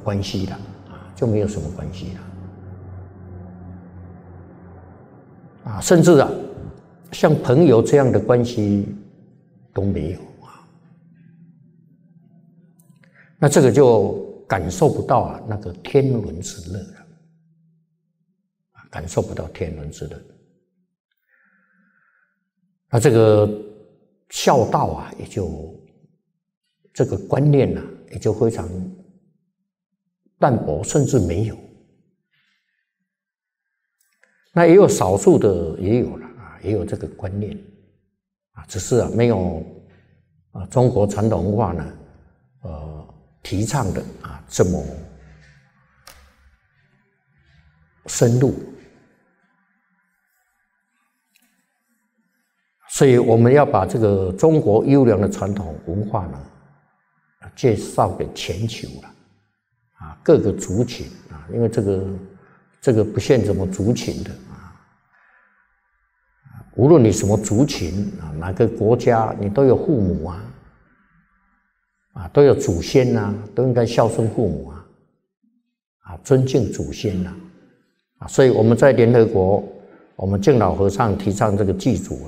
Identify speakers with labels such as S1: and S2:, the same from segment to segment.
S1: 关系了就没有什么关系了甚至像朋友这样的关系都没有那这个就感受不到那个天伦之乐了感受不到天伦之乐那这个孝道也就这个观念也就非常淡薄，甚至没有。那也有少数的也有了也有这个观念只是没有中国传统文化呢提倡的这么深入。所以我们要把这个中国优良的传统文化呢介绍给全球了各个族群因为这个不限什么族群的无论你什么族群哪个国家，你都有父母都有祖先都应该孝顺父母尊敬祖先所以我们在联合国，我们敬老和尚提倡这个祭祖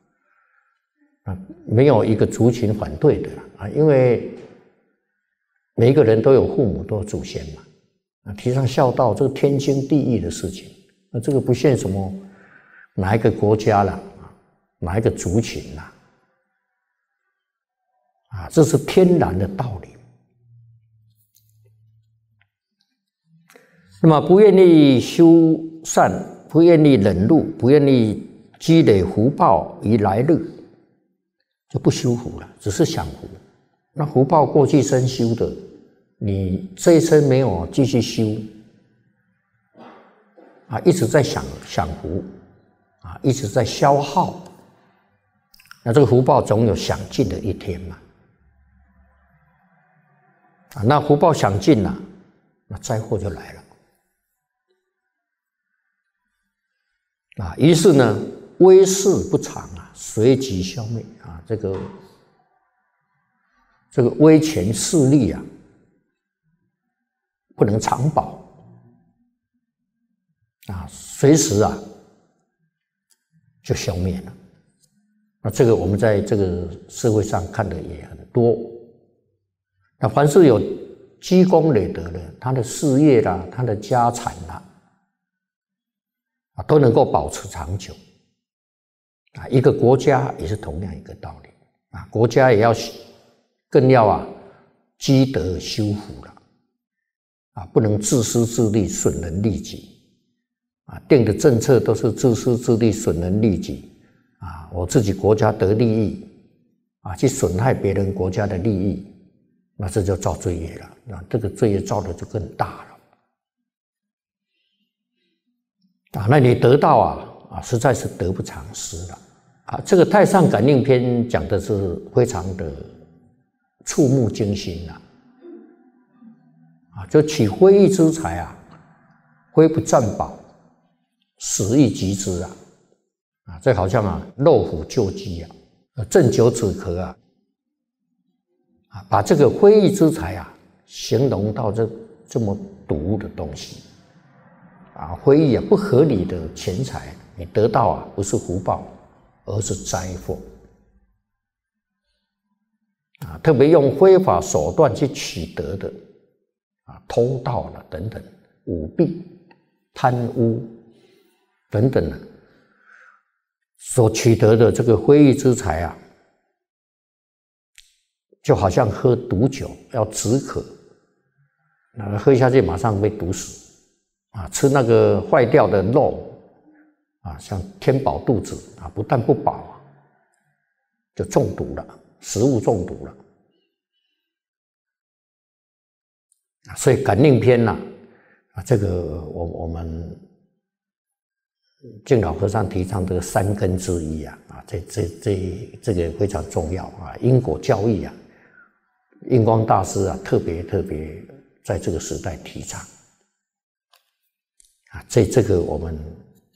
S1: 没有一个族群反对的因为每一个人都有父母，都有祖先提倡孝道，这个天经地义的事情这个不限什么哪一个国家了哪一个族群这是天然的道理。那么不愿意修善，不愿意忍辱，不愿意积累福报于来日，就不修福了，只是享福。那福报过去生修的，你这一生没有继续修一直在享福一直在消耗，那这个福报总有享尽的一天嘛那福报享尽了，那灾祸就来了于是呢威势不长随即消灭这个威权势力不能长保随时就消灭了。那这个我们在这个社会上看的也很多。那凡是有积功累德的，他的事业啦，他的家产啦，都能够保持长久。一个国家也是同样一个道理国家也要更要积德修福了不能自私自利，损人利己定的政策都是自私自利，损人利己我自己国家得利益去损害别人国家的利益，那这就造罪业了这个罪业造的就更大了那你得到实在是得不偿失了这个《太上感应篇》讲的是非常的触目惊心就取非义之财非不占宝，使欲集之这好像肉虎救鸡鸩酒止渴把这个非义之财形容到这么毒的东西非义不合理的钱财，你得到不是福报，而是灾祸特别用非法手段去取得的偷盗了等等，舞弊、贪污等等所取得的这个非义之财就好像喝毒酒要止渴，喝下去马上被毒死吃那个坏掉的肉像填饱肚子不但不饱就中毒了，食物中毒了所以感应篇这个我们敬老和尚提倡这个三根之一这个非常重要因果教义印光大师特别在这个时代提倡这个我们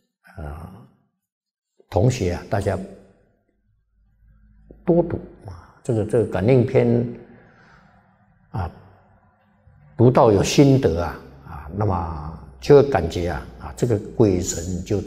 S1: 同学大家多读这个感应篇读到有心得那么就会感觉这个鬼神就